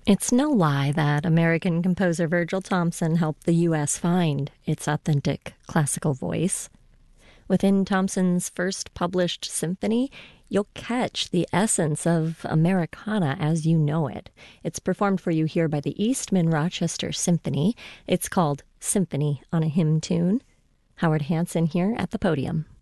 It's no lie that American composer Virgil Thomson helped the U.S. find its authentic classical voice. Within Thomson's first published symphony, you'll catch the essence of Americana as you know it. It's performed for you here by the Eastman Rochester Symphony. It's called Symphony on a Hymn Tune. Howard Hansen here at the podium.